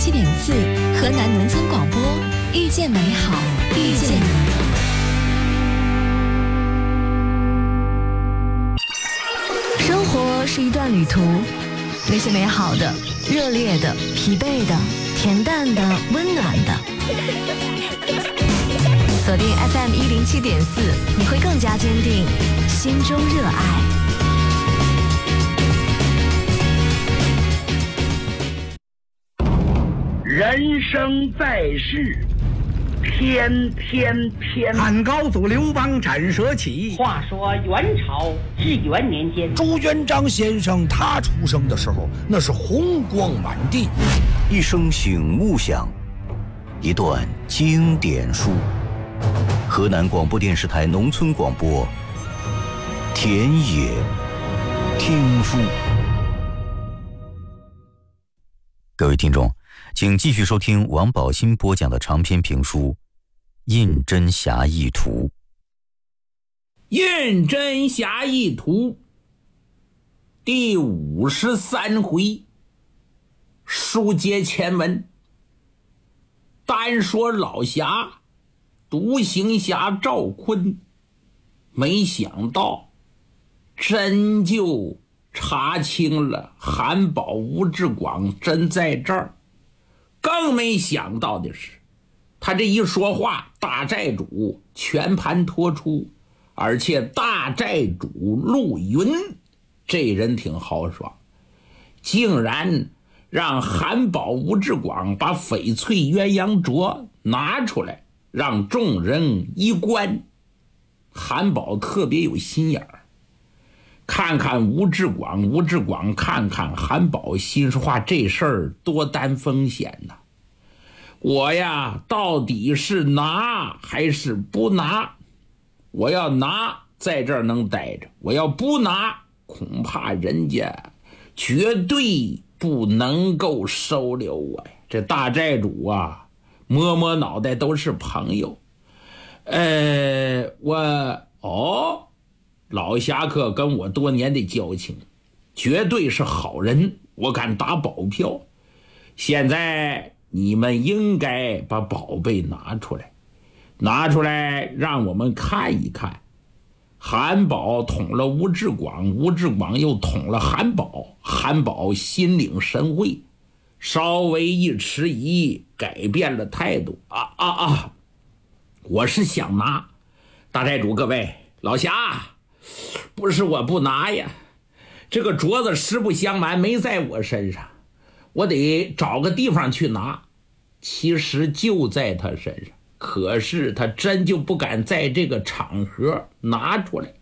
107.4，河南农村广播，遇见美好，遇见你。生活是一段旅途，那些美好的、热烈的、疲惫的、恬淡的、温暖的。锁定 FM 107.4，你会更加坚定心中热爱。 人生在世，天天天。 汉高祖刘邦斩蛇起。 话说元朝至元年间， 朱元璋先生他出生的时候，那是红光满地。 一声醒目响，一段经典书。河南广播电视台农村广播，田野听书。各位听众，请继续收听王宝新播讲的长篇评书《胤禛侠义图》。 胤禛侠义图第53回，书接前文。单说老侠独行侠赵坤，没想到真就查清了韩宝、吴志广真在这儿。更没想到的是，他这一说话，大寨主全盘托出，而且大寨主陆云这人挺豪爽，竟然让韩宝、吴志广把翡翠鸳鸯镯拿出来让众人一观。韩宝特别有心眼儿，看看吴志广看看韩宝，心说话这事儿多担风险呐！我呀，到底是拿还是不拿？我要拿，在这儿能待着；我要不拿，恐怕人家绝对不能够收留我呀！这大寨主啊，摸摸脑袋都是朋友。老侠客跟我多年的交情，绝对是好人，我敢打保票。现在你们应该把宝贝拿出来让我们看一看。韩宝捅了吴志广，吴志广又捅了韩宝，韩宝心领神会，稍微一迟疑，改变了态度。我是想拿。大寨主各位，老侠，不是我不拿呀，这个镯子实不相瞒没在我身上，我得找个地方去拿。其实就在他身上，可是他真就不敢在这个场合拿出来。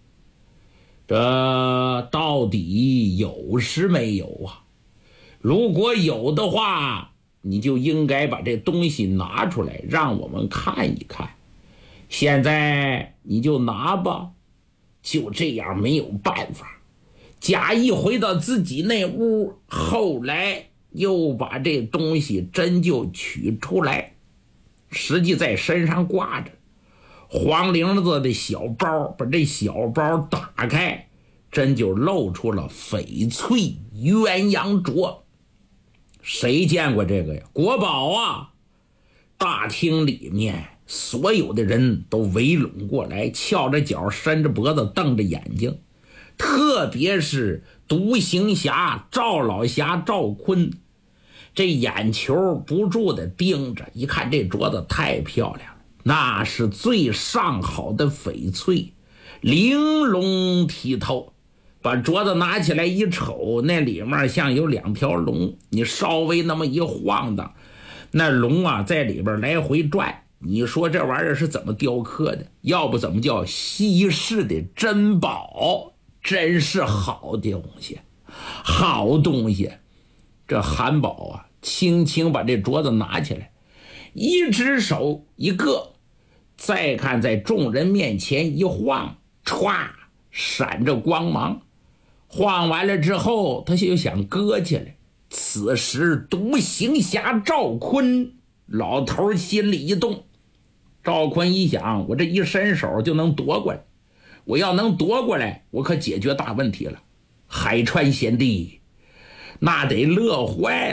这到底有是没有啊？如果有的话，你就应该把这东西拿出来让我们看一看。现在你就拿吧。就这样没有办法，贾谊回到自己那屋，后来又把这东西真就取出来，实际在身上挂着，黄绫子的小包，把这小包打开，真就露出了翡翠鸳鸯镯。谁见过这个呀？国宝啊！大厅里面所有的人都围拢过来，翘着脚，伸着脖子，瞪着眼睛。特别是独行侠赵老侠赵坤，这眼球不住的盯着，一看这镯子太漂亮了，那是最上好的翡翠，玲珑剔透。把镯子拿起来一瞅，那里面像有两条龙，你稍微那么一晃荡，那龙啊在里边来回转。你说这玩意儿是怎么雕刻的？要不怎么叫稀世的珍宝？真是好东西，好东西。这韩宝啊，轻轻把这镯子拿起来，一只手一个，再看在众人面前一晃，歘，闪着光芒。晃完了之后，他就想搁起来。此时独行侠赵坤老头心里一动，赵坤一想，我这一伸手就能夺过来，我要能夺过来，我可解决大问题了。海川贤弟那得乐坏了，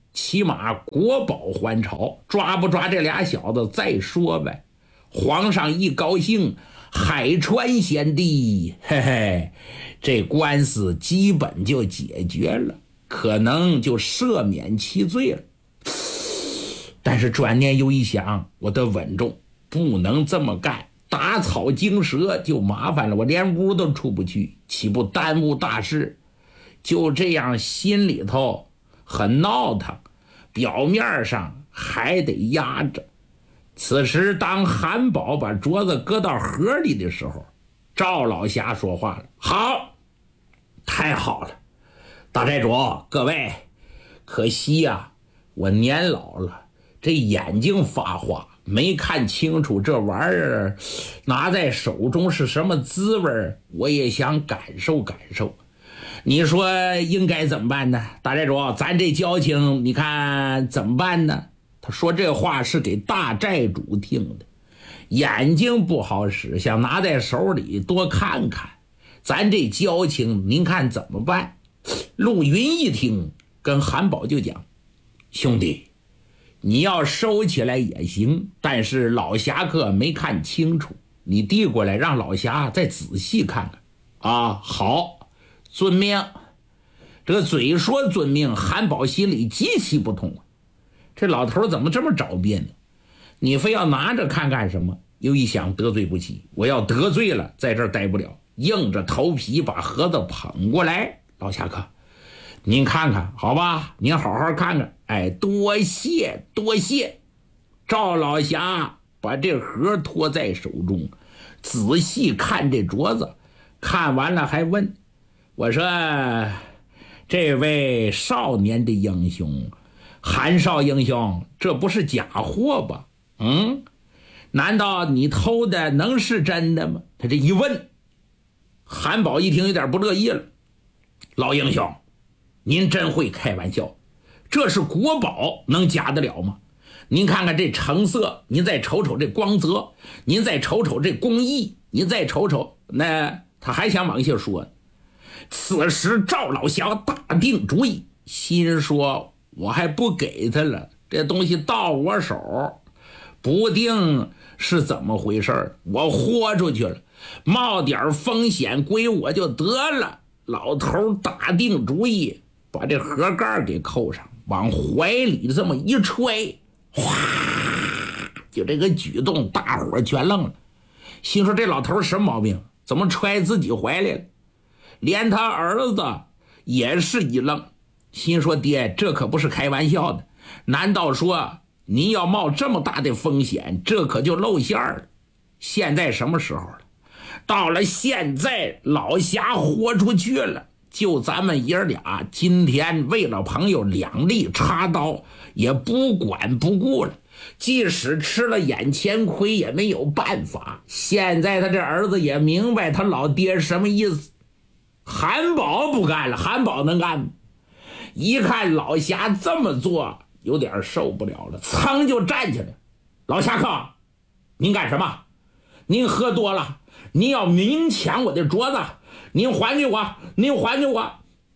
起码国宝还朝，抓不抓这俩小子再说呗。皇上一高兴，海川贤弟，嘿嘿，这官司基本就解决了，可能就赦免其罪了。但是转念又一想，我得稳重，不能这么干，打草惊蛇就麻烦了，我连屋都出不去，岂不耽误大事？就这样心里头很闹腾，表面上还得压着。此时当韩宝把镯子搁到盒里的时候，赵老侠说话了：好，太好了，大寨主，各位，可惜呀，我年老了，这眼睛发花，没看清楚这玩意儿拿在手中是什么滋味，我也想感受感受。你说应该怎么办呢？大寨主，咱这交情你看怎么办呢？他说这话是给大寨主听的，眼睛不好使，想拿在手里多看看，咱这交情您看怎么办？陆云一听，跟韩宝就讲：兄弟，你要收起来也行，但是老侠客没看清楚，你递过来让老侠再仔细看看啊。好，遵命。这个嘴说遵命，韩宝心里极其不痛啊，这老头怎么这么找别扭？你非要拿着看干什么？又一想得罪不起，我要得罪了在这儿待不了，硬着头皮把盒子捧过来。老侠客，您看看好吧，您好好看看。哎，多谢多谢。赵老侠把这盒托在手中，仔细看这镯子，看完了还问我说：这位少年的英雄，韩少英雄，这不是假货吧？难道你偷的能是真的吗？他这一问，韩宝一听有点不乐意了。老英雄，您真会开玩笑，这是国宝，能假得了吗？您看看这成色，您再瞅瞅这光泽，您再瞅瞅这工艺，您再瞅瞅，那他还想往下说。此时赵老侠大定主意，心说我还不给他了，这东西到我手不定是怎么回事，我豁出去了，冒点风险归我就得了。老头打定主意，把这盒盖给扣上，往怀里这么一揣，哗，就这个举动大伙全愣了，心说这老头什么毛病，怎么揣自己怀里了？连他儿子也是一愣，心说爹，这可不是开玩笑的，难道说您要冒这么大的风险，这可就露馅了。现在什么时候了？到了现在，老侠豁出去了，就咱们爷俩今天为了朋友两肋插刀，也不管不顾了，即使吃了眼前亏也没有办法。现在他这儿子也明白他老爹什么意思。韩宝不干了，韩宝能干吗？一看老侠这么做，有点受不了了，噌就站起来。老侠客，您干什么？您喝多了，您要明抢我的镯子，您还给我，您还给我。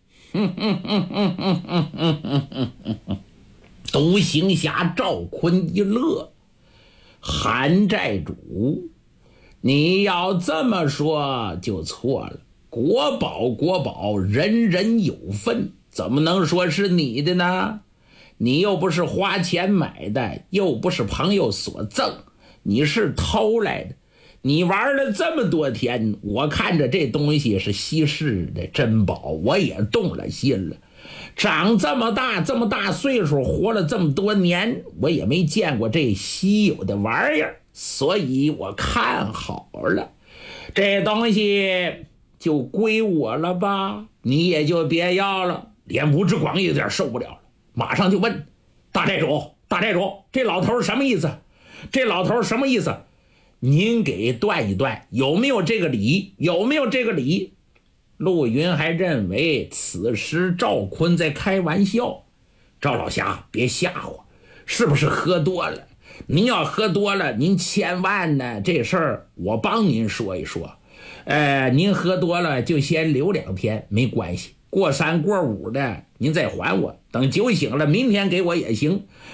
独行侠赵坤一乐，韩寨主，你要这么说就错了。国宝国宝，人人有份，怎么能说是你的呢？你又不是花钱买的，又不是朋友所赠，你是偷来的。你玩了这么多天，我看着这东西是稀世的珍宝，我也动了心了。长这么大岁数，活了这么多年，我也没见过这稀有的玩意儿，所以我看好了，这东西就归我了吧，你也就别要了。连吴志广也有点受不了了，马上就问大寨主，这老头什么意思？这老头什么意思？您给断一断，有没有这个理？有没有这个理？陆云还认为此时赵坤在开玩笑。赵老侠别吓唬，是不是喝多了？您要喝多了，您千万呢，这事儿我帮您说一说。您喝多了就先留2天没关系， 过3过5的您再还我，等酒醒了明天给我也行。